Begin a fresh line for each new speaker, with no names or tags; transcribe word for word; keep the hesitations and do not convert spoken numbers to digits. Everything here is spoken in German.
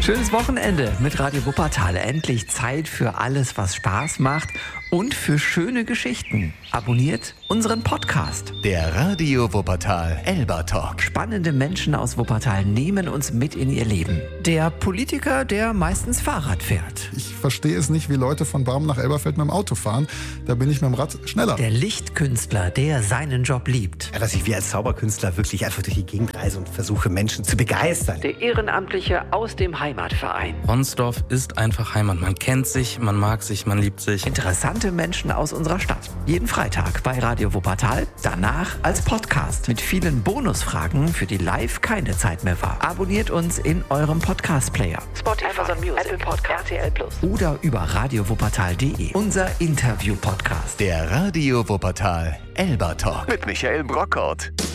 Schönes Wochenende mit Radio Wuppertal. Endlich Zeit für alles, was Spaß macht und für schöne Geschichten. Abonniert unseren Podcast.
Der Radio Wuppertal Elba Talk.
Spannende Menschen aus Wuppertal nehmen uns mit in ihr Leben. Der Politiker, der meistens Fahrrad fährt.
Ich verstehe es nicht, wie Leute von Barmen nach Elberfeld mit dem Auto fahren. Da bin ich mit dem Rad schneller.
Der Lichtkünstler, der seinen Job liebt.
Ja, dass ich wie als Zauberkünstler wirklich einfach durch die Gegend reise und versuche, Menschen zu begeistern.
Der Ehrenamtliche aus dem Heimatverein.
Ronsdorf ist einfach Heimat. Man kennt sich, man mag sich, man liebt sich.
Interessante Menschen aus unserer Stadt. Jeden Freitag bei Radio Wuppertal, danach als Podcast mit vielen Bonusfragen, für die live keine Zeit mehr war. Abonniert uns in eurem Podcast-Player. Spotify, Amazon Music, Apple Podcast, R T L Plus oder über radio wuppertal punkt de. Unser Interview-Podcast.
Der Radio Wuppertal Elba Talk.
Mit Michael Brockert.